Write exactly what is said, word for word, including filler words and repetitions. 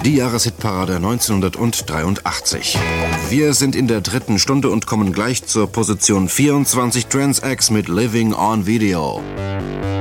Die Jahreshitparade neunzehnhundertdreiundachtzig. Wir sind in der dritten Stunde und kommen gleich zur Position vierundzwanzig, Trans X mit Living on Video.